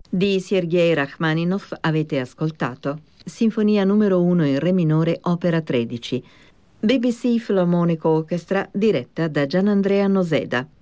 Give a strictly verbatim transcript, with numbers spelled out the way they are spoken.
Di Sergei Rachmaninov avete ascoltato Sinfonia numero uno in Re minore, opera tredici, B B C Philharmonic Orchestra, diretta da Gianandrea Noseda.